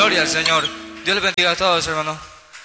Gloria al Señor. Dios les bendiga a todos, hermanos.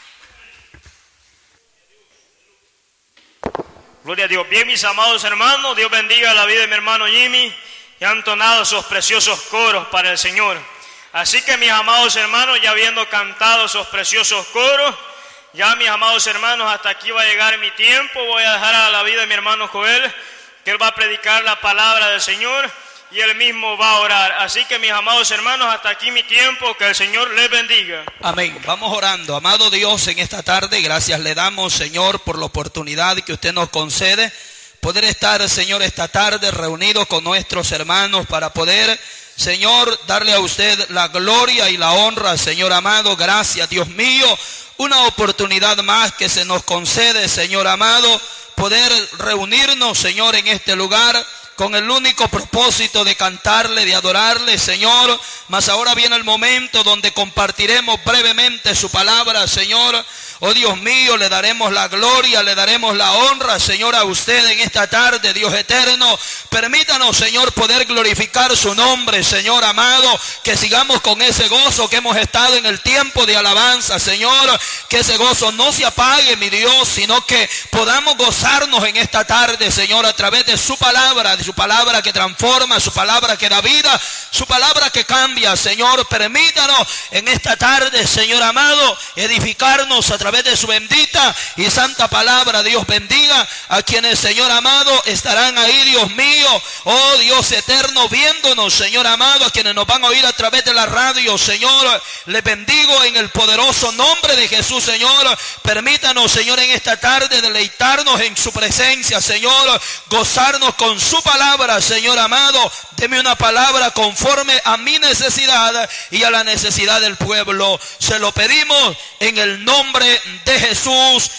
Gloria a Dios. Bien, mis amados hermanos, Dios bendiga la vida de mi hermano Jimmy, que han entonado esos preciosos coros para el Señor. Así que, mis amados hermanos, ya habiendo cantado esos preciosos coros, ya, mis amados hermanos, hasta aquí va a llegar mi tiempo. Voy a dejar a la vida de mi hermano Joel, que él va a predicar la palabra del Señor y él mismo va a orar. Así que, mis amados hermanos, hasta aquí mi tiempo. Que el Señor les bendiga. Amén. Vamos orando. Amado Dios, en esta tarde, gracias le damos, Señor, por la oportunidad que usted nos concede, poder estar, Señor, esta tarde reunidos con nuestros hermanos para poder, Señor, darle a usted la gloria y la honra, Señor amado. Gracias, Dios mío, una oportunidad más que se nos concede, Señor amado, poder reunirnos, Señor, en este lugar con el único propósito de cantarle, de adorarle, Señor. Mas ahora viene el momento donde compartiremos brevemente su palabra, Señor. Oh Dios mío, le daremos la gloria, le daremos la honra, Señor, a usted en esta tarde, Dios eterno. Permítanos, Señor, poder glorificar su nombre, Señor amado, que sigamos con ese gozo que hemos estado en el tiempo de alabanza, Señor, que ese gozo no se apague, mi Dios, sino que podamos gozarnos en esta tarde, Señor, a través de su palabra que transforma, su palabra que da vida, su palabra que cambia, Señor. Permítanos en esta tarde, Señor amado, edificarnos a través de su bendita y santa palabra. Dios bendiga a quienes, Señor amado, estarán ahí, Dios mío, oh Dios eterno, viéndonos, Señor amado, a quienes nos van a oír a través de la radio, Señor, les bendigo en el poderoso nombre de Jesús, Señor. Permítanos, Señor, en esta tarde deleitarnos en su presencia, Señor, gozarnos con su palabra, Señor amado. Deme una palabra conforme a mi necesidad y a la necesidad del pueblo. Se lo pedimos en el nombre de Jesús.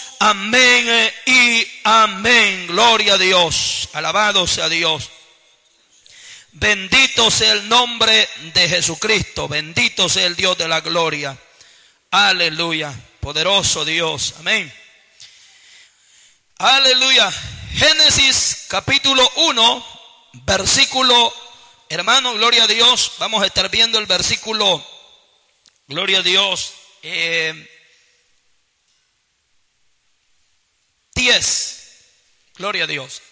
Amén y amén. Gloria a Dios. Alabado sea Dios. Bendito sea el nombre de Jesucristo. Bendito sea el Dios de la gloria. Aleluya. Poderoso Dios. Amén. Aleluya. Génesis capítulo 1, versículo, hermano, gloria a Dios. Vamos a estar viendo el versículo, gloria a Dios, 10. Gloria a Dios.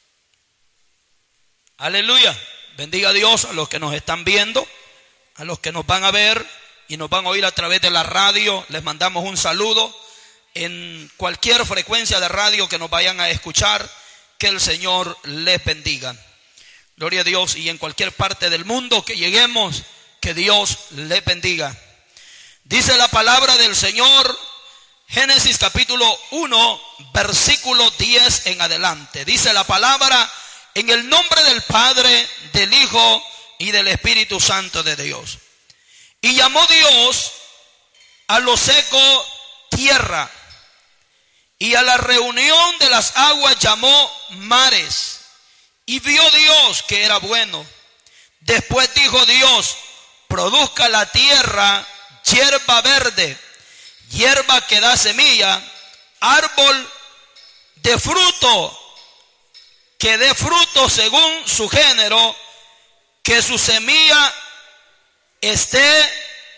Aleluya. Bendiga a Dios a los que nos están viendo, a los que nos van a ver y nos van a oír a través de la radio. Les mandamos un saludo en cualquier frecuencia de radio que nos vayan a escuchar. Que el Señor les bendiga. Gloria a Dios. Y en cualquier parte del mundo que lleguemos, que Dios les bendiga. Dice la palabra del Señor, Génesis capítulo 1, versículo 10 en adelante. Dice la palabra: en el nombre del Padre, del Hijo y del Espíritu Santo de Dios. Y llamó Dios a lo seco tierra, y a la reunión de las aguas llamó mares. Y vio Dios que era bueno. Después dijo Dios: produzca la tierra hierba verde, hierba que da semilla, árbol de fruto que dé fruto según su género, que su semilla esté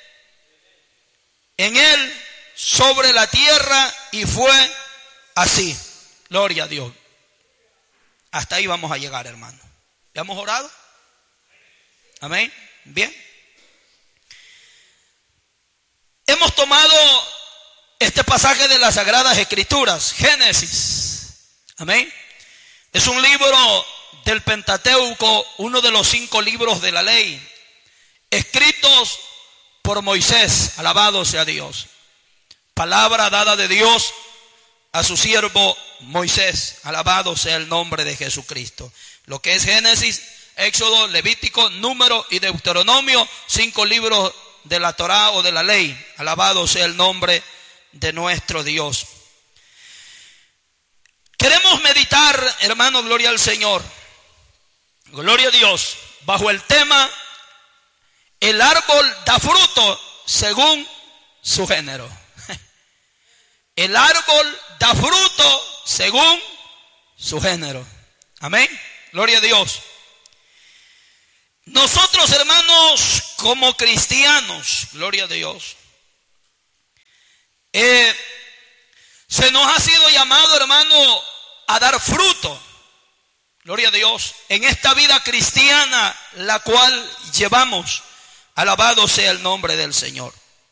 en él sobre la tierra. Y fue así. Gloria a Dios. Hasta ahí vamos a llegar, hermano. ¿Ya hemos orado? Amén. Bien. Hemos tomado este pasaje de las Sagradas Escrituras, Génesis. Amén. Es un libro del Pentateuco, uno de los 5 libros de la ley, escritos por Moisés. Alabado sea Dios. Palabra dada de Dios a su siervo Moisés. Alabado sea el nombre de Jesucristo. Lo que es Génesis, Éxodo, Levítico, Número y Deuteronomio, 5 libros de la Torá o de la ley. Alabado sea el nombre de nuestro Dios. Queremos meditar, hermano, gloria al Señor, gloria a Dios, bajo el tema: el árbol da fruto según su género. El árbol da fruto según su género. Amén. Gloria a Dios. nosotros, hermanos, como cristianos, gloria a Dios, se nos ha sido llamado, hermano, a dar fruto, gloria a Dios, en esta vida cristiana, la cual llevamos. Alabado sea el nombre del Señor.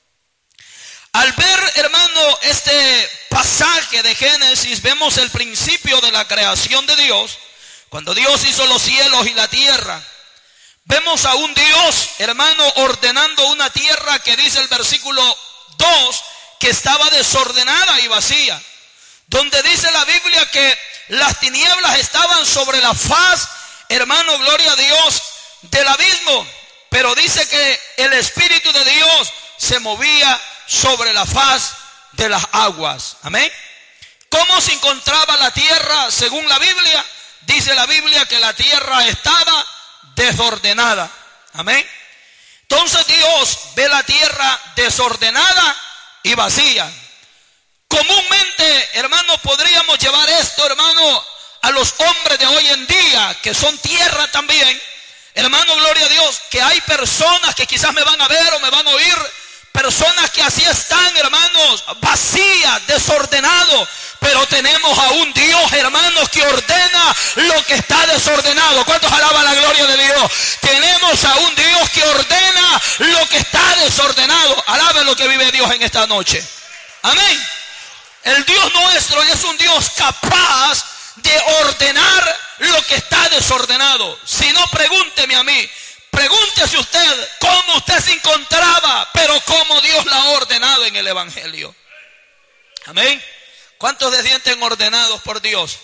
Al ver, hermano, este pasaje de Génesis, vemos el principio de la creación de Dios. Cuando Dios hizo los cielos y la tierra, vemos a un Dios, hermano, ordenando una tierra que dice el versículo 2, que estaba desordenada y vacía. Donde dice la Biblia que las tinieblas estaban sobre la faz, hermano, gloria a Dios, del abismo. Pero dice que el Espíritu de Dios se movía sobre la faz de las aguas. Amén. ¿Cómo se encontraba la tierra según la Biblia? Dice la Biblia que la tierra estaba desordenada. Amén. Entonces Dios ve la tierra desordenada y vacía. Comúnmente, hermano, podríamos llevar esto, hermano, a los hombres de hoy en día, que son tierra también. Hermano, gloria a Dios, que hay personas que quizás me van a ver o me van a oír, personas que así están, hermanos, vacías, desordenados. Pero tenemos a un Dios, hermanos, que ordena lo que está desordenado. ¿Cuántos alaban la gloria de Dios? Tenemos a un Dios que ordena lo que está desordenado. Alaben lo que vive Dios en esta noche. Amén. El Dios nuestro es un Dios capaz de ordenar lo que está desordenado. Si no, pregúnteme a mí. Pregúntese usted cómo usted se encontraba, pero cómo Dios la ha ordenado en el Evangelio. Amén. ¿Cuántos se sienten ordenados por Dios?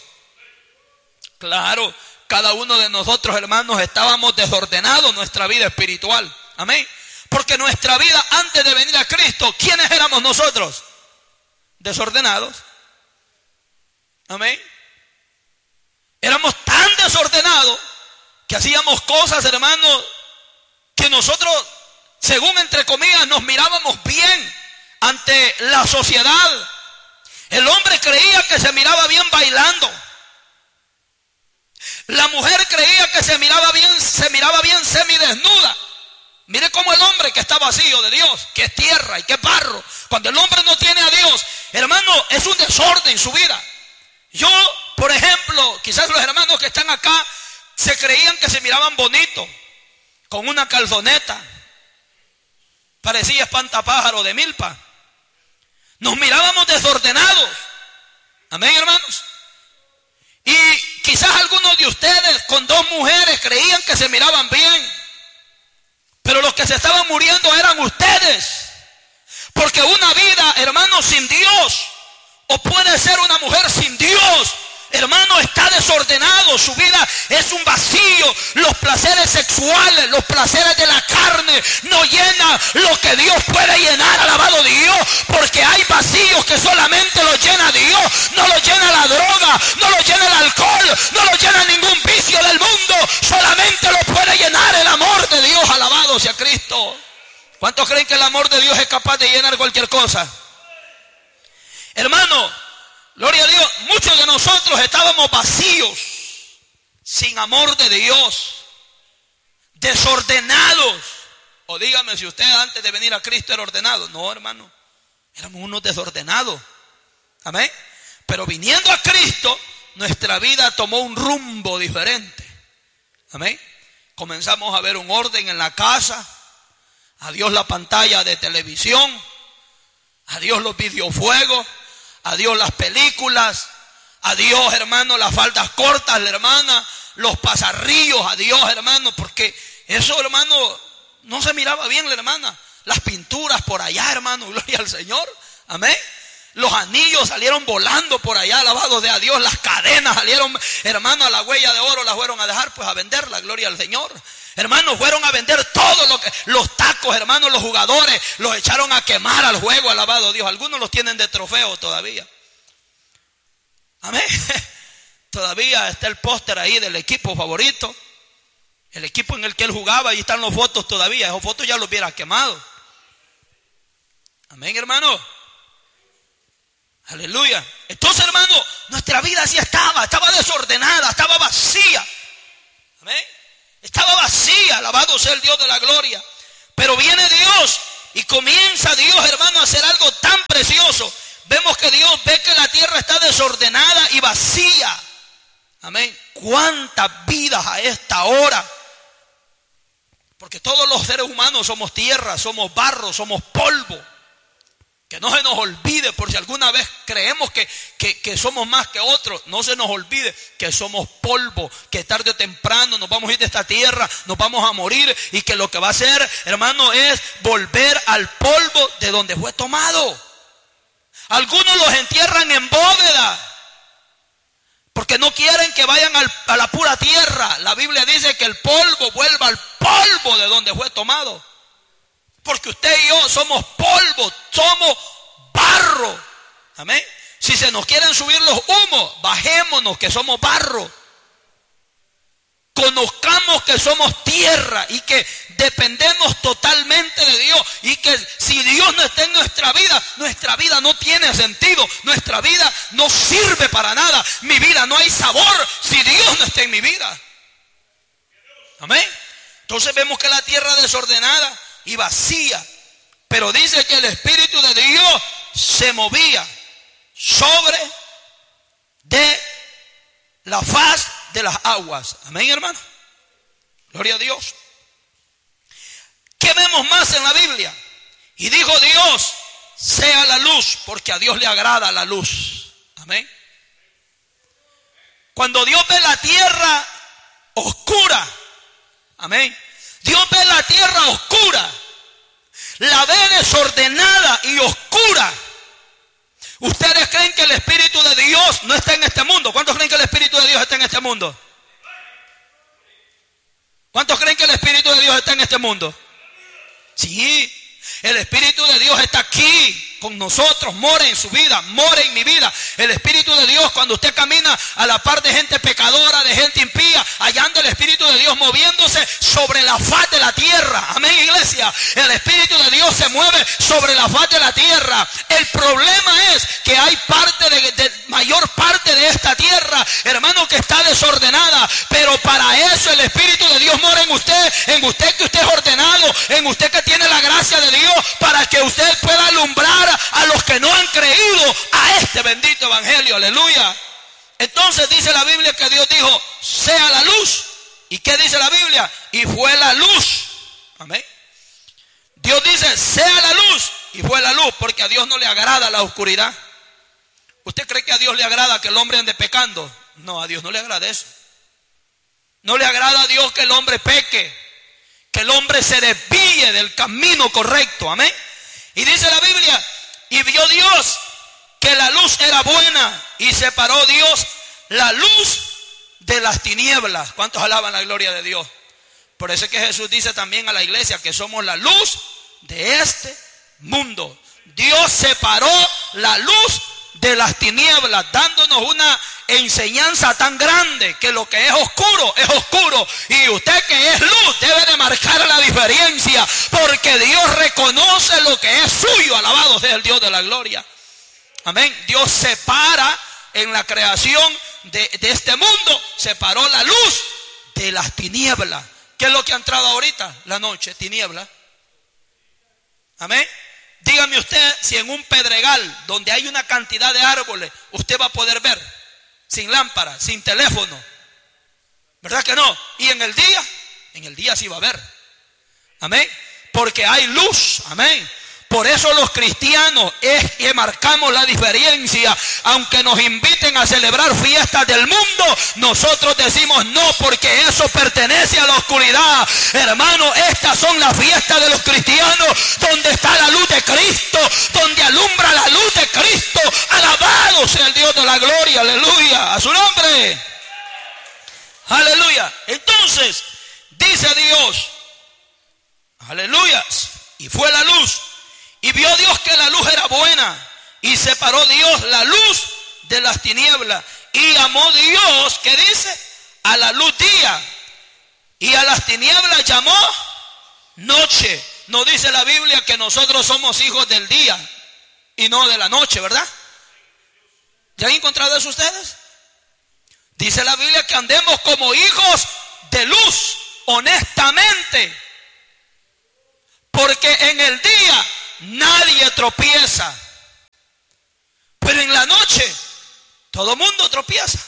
Claro, cada uno de nosotros, hermanos, estábamos desordenados en nuestra vida espiritual. Amén. Porque nuestra vida antes de venir a Cristo, ¿quiénes éramos nosotros? Desordenados. Amén. Éramos tan desordenados que hacíamos cosas, hermanos, que nosotros, según entre comillas, nos mirábamos bien ante la sociedad. El hombre creía que se miraba bien bailando. La mujer creía que se miraba bien semidesnuda. Mire cómo el hombre que está vacío de Dios, que es tierra y que es barro, cuando el hombre no tiene a Dios, hermano, es un desorden en su vida. Yo, por ejemplo, quizás los hermanos que están acá se creían que se miraban bonitos, con una calzoneta, parecía espantapájaro de milpa. Nos mirábamos desordenados. Amén, hermanos. Y quizás algunos de ustedes con dos mujeres creían que se miraban bien, pero los que se estaban muriendo eran ustedes. Porque una vida, hermanos, sin Dios, o puede ser una mujer sin Dios, hermano, está desordenado. Su vida es un vacío. Los placeres sexuales, los placeres de la carne no llenan lo que Dios puede llenar. Alabado Dios. Porque hay vacíos que solamente los llena Dios. No los llena la droga, no los llena el alcohol, no los llena ningún vicio del mundo. Solamente los puede llenar el amor de Dios. Alabado sea Cristo. ¿Cuántos creen que el amor de Dios es capaz de llenar cualquier cosa? Hermano, gloria a Dios, muchos de nosotros estábamos vacíos, sin amor de Dios, desordenados. O dígame si usted antes de venir a Cristo era ordenado. No, hermano, éramos unos desordenados. Amén. Pero viniendo a Cristo, nuestra vida tomó un rumbo diferente. Amén. Comenzamos a ver un orden en la casa. Adiós la pantalla de televisión. Adiós los videojuegos. Adiós las películas. Adiós, hermano, las faldas cortas, la hermana. Los pasarrillos. Adiós, hermano, porque eso, hermano, no se miraba bien, la hermana. Las pinturas por allá, hermano, gloria al Señor. Amén. Los anillos salieron volando por allá, alabados de a Dios. Las cadenas salieron, hermano, a la huella de oro las fueron a dejar, pues a venderla, gloria al Señor. Hermanos, fueron a vender todo lo que, los tacos, hermanos, los jugadores, los echaron a quemar al juego, alabado Dios. Algunos los tienen de trofeo todavía. Amén. Todavía está el póster ahí del equipo favorito, el equipo en el que él jugaba, y están las fotos todavía. Esas fotos ya los hubiera quemado. Amén, hermano. Aleluya. Entonces, hermano, nuestra vida así estaba desordenada, estaba vacía. Amén. Estaba vacía, alabado sea el Dios de la gloria. Pero viene Dios y comienza Dios, hermano, a hacer algo tan precioso. Vemos que Dios ve que la tierra está desordenada y vacía. Amén. ¿Cuántas vidas a esta hora? Porque todos los seres humanos somos tierra, somos barro, somos polvo. Que no se nos olvide, por si alguna vez creemos que somos más que otros, no se nos olvide que somos polvo, que tarde o temprano nos vamos a ir de esta tierra, nos vamos a morir, y que lo que va a hacer, hermano, es volver al polvo de donde fue tomado. Algunos los entierran en bóveda porque no quieren que vayan a la pura tierra. La Biblia dice que el polvo vuelva al polvo de donde fue tomado. Porque usted y yo somos polvo, somos barro. Amén. Si se nos quieren subir los humos, bajémonos que somos barro. Conozcamos que somos tierra y que dependemos totalmente de Dios. Y que si Dios no está en nuestra vida no tiene sentido. Nuestra vida no sirve para nada. Mi vida no hay sabor si Dios no está en mi vida. Amén. Entonces vemos que la tierra desordenada y vacía, pero dice que el Espíritu de Dios se movía sobre de la faz de las aguas. Amén, hermano. Gloria a Dios. ¿Qué vemos más en la Biblia? Y dijo Dios, sea la luz, porque a Dios le agrada la luz. Amén. Cuando Dios ve la tierra oscura, amén, Dios ve la tierra oscura, la ve desordenada y oscura. ¿Ustedes creen que el Espíritu de Dios no está en este mundo? ¿Cuántos creen que el Espíritu de Dios está en este mundo? ¿Cuántos creen que el Espíritu de Dios está en este mundo? Sí, el Espíritu de Dios está aquí con nosotros, mora en su vida, mora en mi vida. El Espíritu de Dios, cuando usted camina a la par de gente pecadora, de gente impía, hallando el Espíritu de Dios moviéndose sobre la faz de la tierra. Amén, iglesia. El Espíritu de Dios se mueve sobre la faz de la tierra. El problema es que hay mayor parte de esta tierra, hermano, que está desordenada. Pero para eso el Espíritu de Dios mora en usted que usted es ordenado, en usted que tiene la gracia de Dios, para que usted pueda alumbrar a los que no han creído a este bendito evangelio. Aleluya. Entonces dice la Biblia que Dios dijo, sea la luz. ¿Y qué dice la Biblia? Y fue la luz. Amén. Dios dice, sea la luz. Y fue la luz, porque a Dios no le agrada la oscuridad. ¿Usted cree que a Dios le agrada que el hombre ande pecando? No, a Dios no le agrada eso. No le agrada a Dios que el hombre peque, que el hombre se desvíe del camino correcto. Amén. Y dice la Biblia, y vio Dios que la luz era buena, y separó Dios la luz de las tinieblas. ¿Cuántos alaban la gloria de Dios? Por eso es que Jesús dice también a la iglesia que somos la luz de este mundo. Dios separó la luz de las tinieblas, dándonos una enseñanza tan grande que lo que es oscuro, y usted que es luz debe de marcar la diferencia, porque Dios reconoce lo que es suyo. Alabado sea el Dios de la gloria. Amén. Dios separa en la creación de este mundo, separó la luz de las tinieblas. ¿Qué es lo que ha entrado ahorita? La noche, tiniebla. Amén. Dígame usted si en un pedregal donde hay una cantidad de árboles usted va a poder ver sin lámpara, sin teléfono. ¿Verdad que no? Y en el día sí va a ver. Amén. Porque hay luz. Amén. Por eso los cristianos es que marcamos la diferencia. Aunque nos inviten a celebrar fiestas del mundo, nosotros decimos no, porque eso pertenece a la oscuridad. Hermano, estas son las fiestas de los cristianos, donde está la luz de Cristo, donde alumbra la luz de Cristo. Alabado sea el Dios de la gloria. Aleluya. A su nombre. Aleluya. Entonces, dice Dios, aleluya, y fue la luz. Y vio Dios que la luz era buena, y separó Dios la luz de las tinieblas. Y llamó Dios, ¿qué dice? A la luz día, y a las tinieblas llamó noche. No dice la Biblia que nosotros somos hijos del día y no de la noche, ¿verdad? ¿Ya han encontrado eso ustedes? Dice la Biblia que andemos como hijos de luz honestamente, porque en el día nadie tropieza, pero en la noche todo mundo tropieza.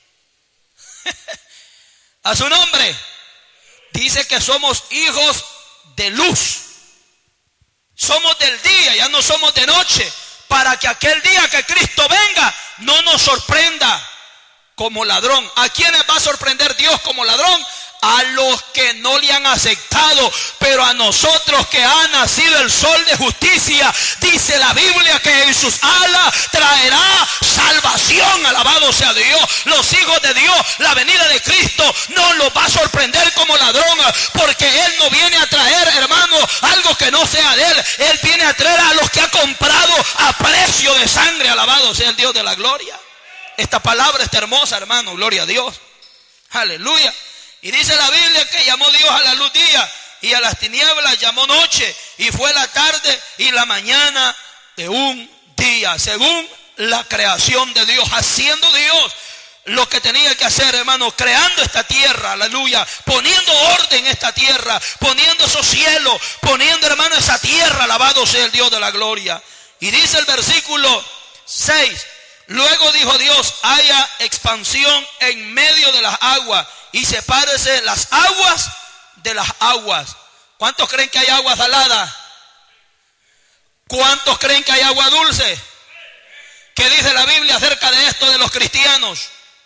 A su nombre. Dice que somos hijos de luz. Somos del día, ya no somos de noche, para que aquel día que Cristo venga no nos sorprenda como ladrón. ¿A quiénes va a sorprender Dios como ladrón? A los que no le han aceptado, pero a nosotros que ha nacido el sol de justicia, dice la Biblia que en sus alas traerá salvación. Alabado sea Dios. Los hijos de Dios, la venida de Cristo no los va a sorprender como ladrón, porque Él no viene a traer, hermano, algo que no sea de Él. Él viene a traer a los que ha comprado a precio de sangre. Alabado sea el Dios de la gloria. Esta palabra está hermosa, hermano, gloria a Dios. Aleluya. Y dice la Biblia que llamó Dios a la luz día y a las tinieblas llamó noche, y fue la tarde y la mañana de un día, según la creación de Dios, haciendo Dios lo que tenía que hacer, hermano, creando esta tierra, aleluya, poniendo orden en esta tierra, poniendo esos cielos, poniendo, hermano, esa tierra. Alabado sea el Dios de la gloria. Y dice el versículo 6, luego dijo Dios, haya expansión en medio de las aguas, y sepárese las aguas de las aguas. ¿Cuántos creen que hay agua salada? ¿Cuántos creen que hay agua dulce? ¿Qué dice la Biblia acerca de esto de los cristianos?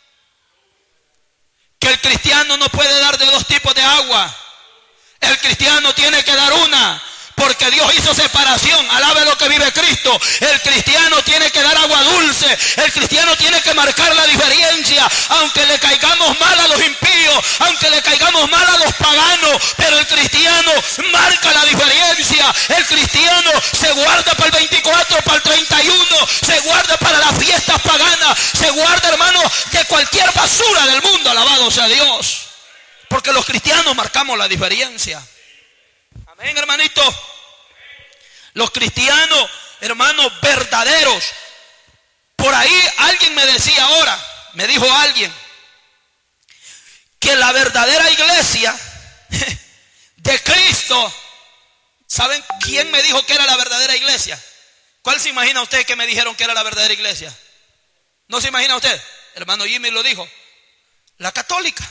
Que el cristiano no puede dar de dos tipos de agua. El cristiano tiene que dar una, porque Dios hizo separación. Alabe lo que vive Cristo. El cristiano tiene que dar agua dulce. El cristiano tiene que marcar la diferencia. Aunque le caigamos mal a los impíos, aunque le caigamos mal a los paganos, pero el cristiano marca la diferencia. El cristiano se guarda para el 24, para el 31, se guarda para las fiestas paganas, se guarda, hermano, de cualquier basura del mundo. Alabado sea Dios. Porque los cristianos marcamos la diferencia. Amén, hermanito. Los cristianos, hermanos, verdaderos. Por ahí alguien me decía ahora, me dijo alguien, que la verdadera iglesia de Cristo, ¿saben quién me dijo que era la verdadera iglesia? ¿Cuál se imagina usted que me dijeron que era la verdadera iglesia? ¿No se imagina usted? Hermano Jimmy lo dijo. La católica.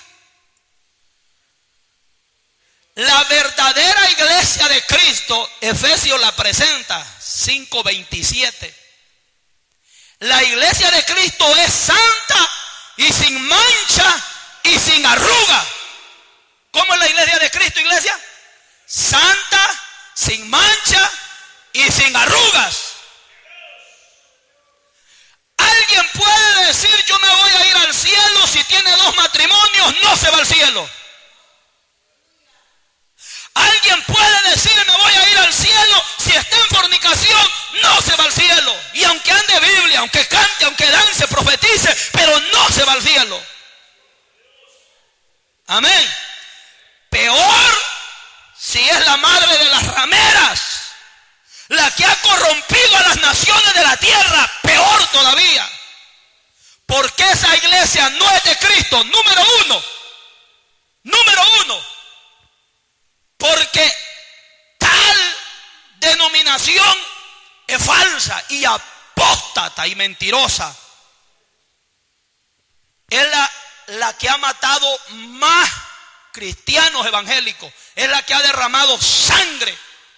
La verdadera iglesia de Cristo, Efesios la presenta, 5:27. La iglesia de Cristo es santa y sin mancha y sin arruga. ¿Cómo es la iglesia de Cristo, iglesia? Santa, sin mancha y sin arrugas. Alguien puede decir, yo me voy a ir al cielo si tiene 2 matrimonios, no se va al cielo. Alguien puede decir, me voy a ir al cielo si está en fornicación, no se va al cielo. Y aunque ande Biblia, aunque cante, aunque dance, profetice, pero no se va al cielo. Amén. Peor si es la madre de las rameras, la que ha corrompido a las naciones de la tierra, peor todavía. Porque esa iglesia no es de Cristo, número uno. Porque tal denominación es falsa y apóstata y mentirosa. Es la que ha matado más cristianos evangélicos. Es la que ha derramado sangre.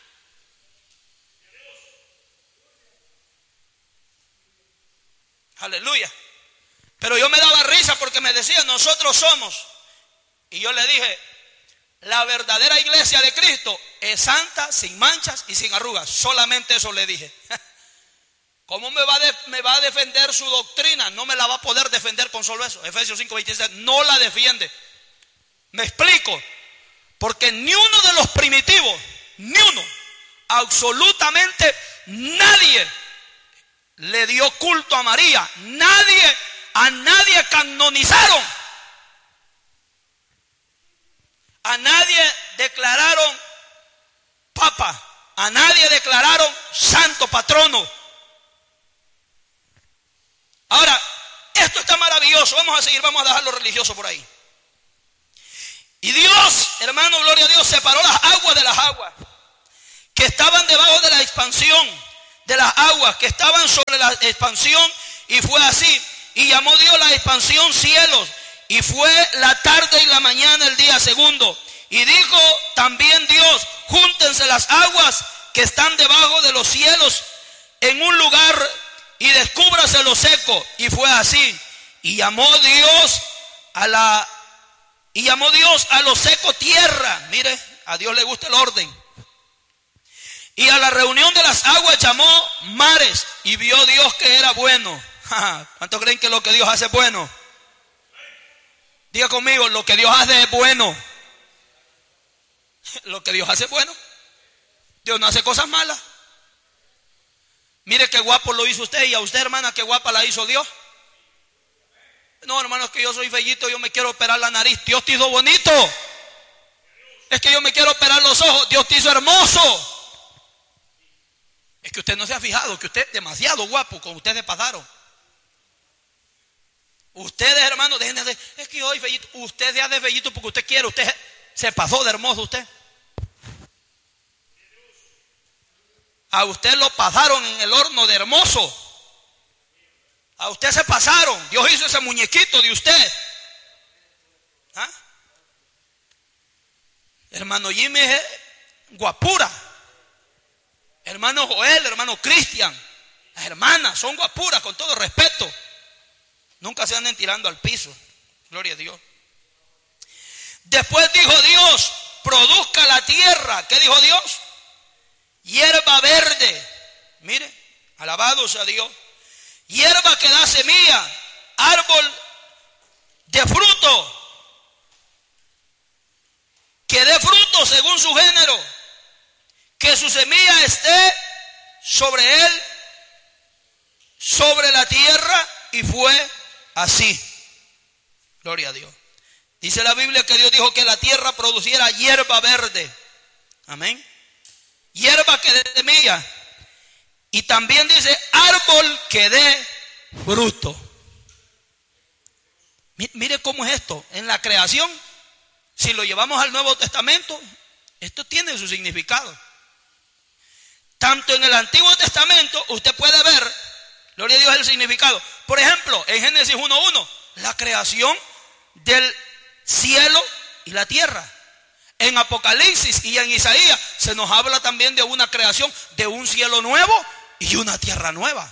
Aleluya. Pero yo me daba risa porque me decían, nosotros somos. Y yo le dije, la verdadera iglesia de Cristo es santa, sin manchas y sin arrugas. Solamente eso le dije. ¿Cómo me va a defender su doctrina? No me la va a poder defender con solo eso. Efesios 5:26 no la defiende. Me explico. Porque ni uno de los primitivos, ni uno, absolutamente nadie le dio culto a María. A nadie canonizaron. A nadie declararon papa. A nadie declararon santo patrono. Ahora, esto está maravilloso. Vamos a seguir, vamos a dejar lo religioso por ahí. Y Dios, hermano, gloria a Dios, separó las aguas de las aguas que estaban debajo de la expansión, de las aguas que estaban sobre la expansión, y fue así. Y llamó Dios la expansión cielos, y fue la tarde y la mañana el día segundo. Y dijo también Dios: júntense las aguas que están debajo de los cielos en un lugar, y descúbrase lo seco. Y fue así. Y llamó Dios a lo seco tierra. Mire, a Dios le gusta el orden. Y a la reunión de las aguas llamó mares. Y vio Dios que era bueno. ¿Cuántos creen que lo que Dios hace es bueno? Diga conmigo, lo que Dios hace es bueno. Lo que Dios hace es bueno. Dios no hace cosas malas. Mire qué guapo lo hizo usted, y a usted, hermana, qué guapa la hizo Dios. No, hermano, es que yo soy fellito, yo me quiero operar la nariz. Dios te hizo bonito. Es que yo me quiero operar los ojos. Dios te hizo hermoso. Es que usted no se ha fijado que usted es demasiado guapo, con ustedes pasaron. Ustedes, hermanos, dejen de... Es que yo soy fellito. Usted se hace fellito porque usted quiere. Usted se pasó de hermoso usted. A usted lo pasaron en el horno de hermoso. A usted se pasaron. Dios hizo ese muñequito de usted. ¿Ah? Hermano Jimmy es guapura. Hermano Joel, hermano Cristian, las hermanas son guapuras, con todo respeto. Nunca se anden tirando al piso. Gloria a Dios. Después dijo Dios: produzca la tierra. ¿Qué dijo Dios? Hierba verde. Mire, alabado sea Dios. Hierba que da semilla, árbol de fruto, que dé fruto según su género, que su semilla esté sobre él, sobre la tierra. Y fue así. Gloria a Dios. Dice la Biblia que Dios dijo que la tierra produciera hierba verde. Amén. Hierba que dé semilla. Y también dice árbol que dé fruto. Mire cómo es esto. En la creación, si lo llevamos al Nuevo Testamento, esto tiene su significado. Tanto en el Antiguo Testamento usted puede ver, gloria a Dios, el significado. Por ejemplo, en Génesis 1:1, la creación del cielo y la tierra. En Apocalipsis y en Isaías se nos habla también de una creación, de un cielo nuevo y una tierra nueva.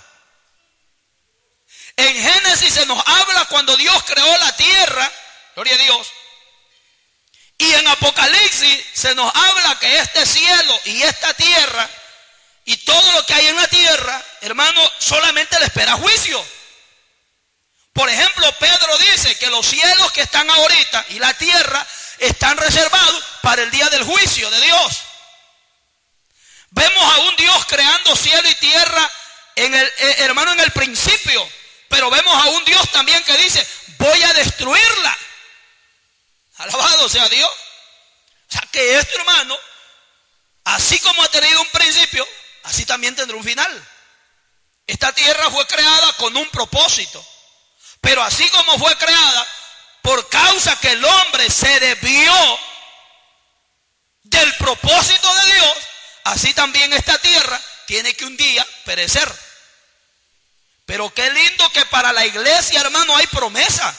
En Génesis se nos habla cuando Dios creó la tierra, gloria a Dios. Y en Apocalipsis se nos habla que este cielo y esta tierra y todo lo que hay en la tierra, hermano, solamente le espera juicio. Por ejemplo, Pedro dice que los cielos que están ahorita y la tierra están reservados para el día del juicio de Dios. Vemos a un Dios creando cielo y tierra, hermano, en el principio. Pero vemos a un Dios también que dice: voy a destruirla. Alabado sea Dios. O sea que esto, hermano, así como ha tenido un principio, así también tendrá un final. Esta tierra fue creada con un propósito. Pero así como fue creada, por causa que el hombre se desvió del propósito de Dios, así también esta tierra tiene que un día perecer. Pero qué lindo que para la iglesia, hermano, hay promesa.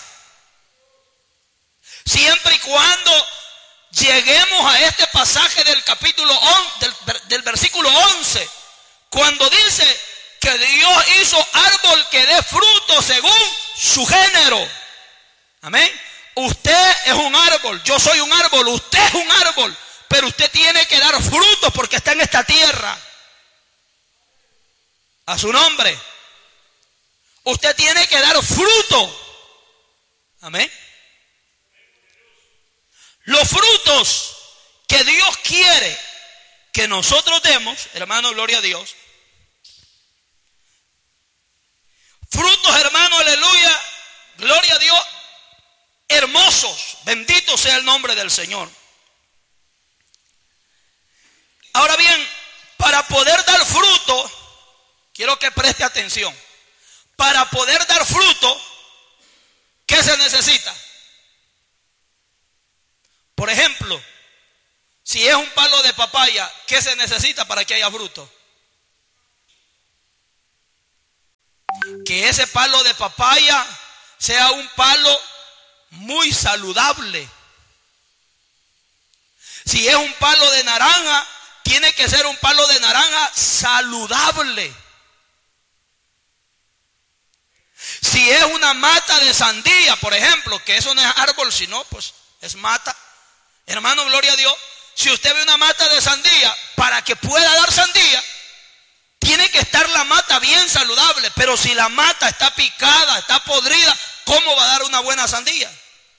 Siempre y cuando lleguemos a este pasaje del capítulo del versículo 11, cuando dice que Dios hizo árbol que dé fruto según su género. Amén. Usted es un árbol, yo soy un árbol, usted es un árbol, pero usted tiene que dar fruto porque está en esta tierra. A su nombre. Usted tiene que dar fruto. Amén. Los frutos que Dios quiere que nosotros demos, hermano, gloria a Dios. Frutos, hermano, aleluya, gloria a Dios, hermosos, bendito sea el nombre del Señor. Ahora bien, para poder dar fruto, quiero que preste atención. Para poder dar fruto, ¿qué se necesita? Por ejemplo, si es un palo de papaya, ¿qué se necesita para que haya fruto? Que ese palo de papaya sea un palo muy saludable. Si es un palo de naranja, tiene que ser un palo de naranja saludable. Si es una mata de sandía, por ejemplo, que eso no es árbol, sino pues es mata. Hermano, gloria a Dios. Si usted ve una mata de sandía, para que pueda dar sandía, tiene que estar la mata bien saludable. Pero si la mata está picada, está podrida, ¿cómo va a dar una buena sandía?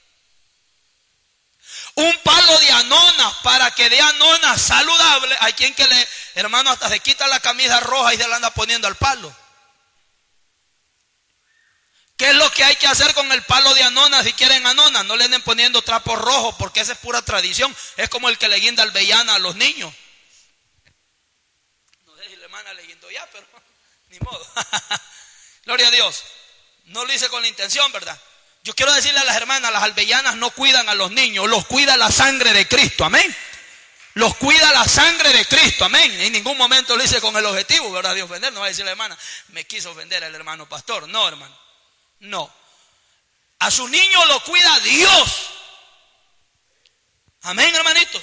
Un palo de anona, para que dé anona saludable, hay quien que le, hermano, hasta se quita la camisa roja y se la anda poniendo al palo. ¿Qué es lo que hay que hacer con el palo de anona si quieren anona? No le anden poniendo trapos rojos, porque esa es pura tradición. Es como el que le guinda albellana a los niños. No sé si la hermana le guindó ya, pero ni modo. Gloria a Dios. No lo hice con la intención, ¿verdad? Yo quiero decirle a las hermanas, las albellanas no cuidan a los niños, los cuida la sangre de Cristo, amén. Los cuida la sangre de Cristo, amén. En ningún momento lo hice con el objetivo, ¿verdad? De ofender. No va a decir la hermana, me quiso ofender el hermano pastor. No, hermano. No. A su niño lo cuida Dios. Amén, hermanitos.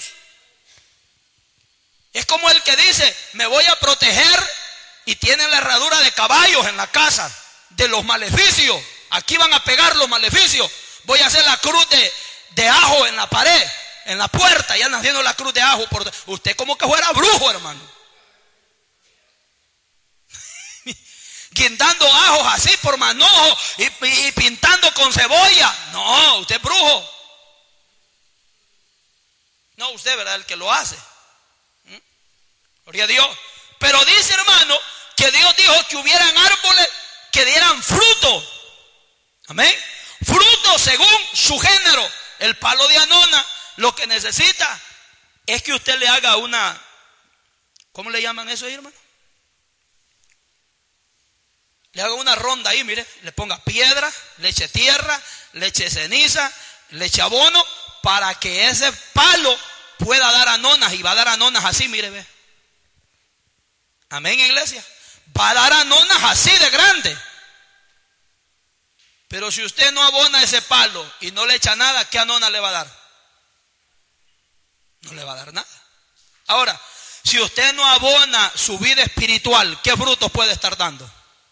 Es como el que dice, me voy a proteger, y tiene la herradura de caballos en la casa de los maleficios. Aquí van a pegar los maleficios. Voy a hacer la cruz de ajo en la pared, en la puerta. Ya andan haciendo la cruz de ajo. Usted como que fuera brujo, hermano. Guindando ajos así por manojo y pintando con cebolla. No, usted es brujo. No, usted, ¿verdad? El que lo hace. Gloria a Dios. Pero dice, hermano, que Dios dijo que hubieran árboles que dieran fruto. Amén. Fruto según su género. El palo de anona lo que necesita es que usted le haga una, ¿cómo le llaman eso ahí, hermano? Le haga una ronda ahí, mire, le ponga piedra, le eche tierra, le eche ceniza, le eche abono, para que ese palo pueda dar anonas, y va a dar anonas así, mire, ve. Amén, iglesia. Va a dar anonas así de grande. Pero si usted no abona ese palo y no le echa nada, ¿qué anona le va a dar? No le va a dar nada. Ahora, si usted no abona su vida espiritual, ¿qué frutos puede estar dando?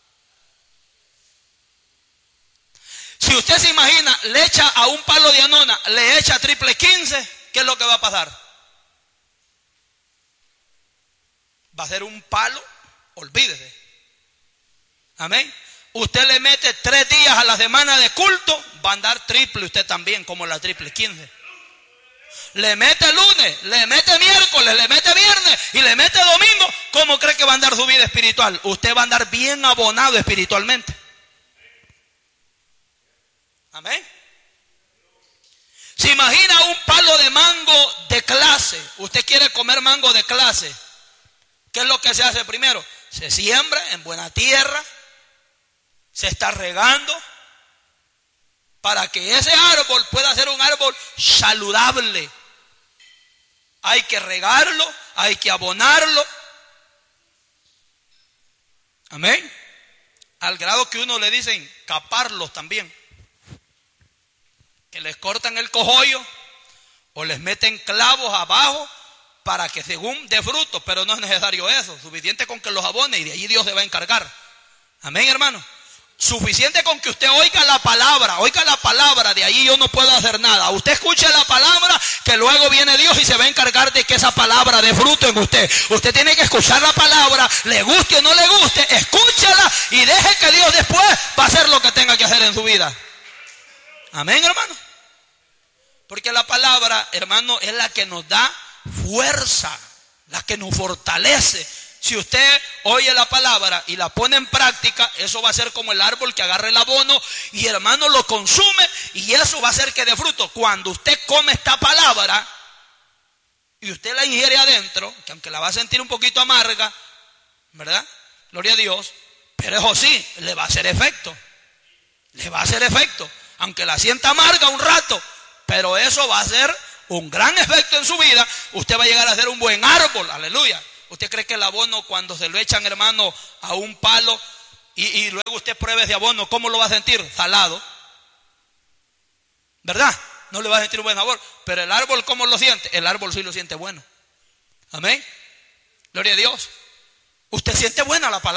Si usted se imagina, le echa a un palo de anona, le echa triple 15, ¿qué es lo que va a pasar? Va a ser un palo, olvídese. Amén. Usted le mete 3 días a la semana de culto, va a andar triple usted también, como la triple 15. Le mete lunes, le mete miércoles, le mete viernes y le mete domingo. ¿Cómo cree que va a andar su vida espiritual? Usted va a andar bien abonado espiritualmente. Amén. Se imagina un palo de mango de clase. Usted quiere comer mango de clase. ¿Qué es lo que se hace primero? Se siembra en buena tierra, se está regando para que ese árbol pueda ser un árbol saludable. Hay que regarlo, hay que abonarlo. Amén. Al grado que uno le dicen caparlos también. Que les cortan el cogollo o les meten clavos abajo para que según dé fruto, pero no es necesario eso. Suficiente con que los abone y de allí Dios se va a encargar. Amén, hermano. Suficiente con que usted oiga la palabra, de ahí yo no puedo hacer nada. Usted escuche la palabra, que luego viene Dios y se va a encargar de que esa palabra dé fruto en usted. Usted tiene que escuchar la palabra, le guste o no le guste, escúchela y deje que Dios después va a hacer lo que tenga que hacer en su vida. Amén, hermano. Porque la palabra, hermano, es la que nos da fuerza, la que nos fortalece. Si usted oye la palabra y la pone en práctica, eso va a ser como el árbol que agarra el abono y, hermano, lo consume, y eso va a hacer que dé fruto. Cuando usted come esta palabra y usted la ingiere adentro, que aunque la va a sentir un poquito amarga, ¿verdad? Gloria a Dios. Pero eso sí, le va a hacer efecto. Le va a hacer efecto. Aunque la sienta amarga un rato, pero eso va a ser un gran efecto en su vida, usted va a llegar a ser un buen árbol, aleluya. ¿Usted cree que el abono cuando se lo echan, hermano, a un palo y luego usted pruebe ese abono, cómo lo va a sentir? Salado, ¿verdad? No le va a sentir un buen sabor, pero el árbol, ¿cómo lo siente? El árbol sí lo siente bueno. Amén. Gloria a Dios. Usted siente buena la palabra.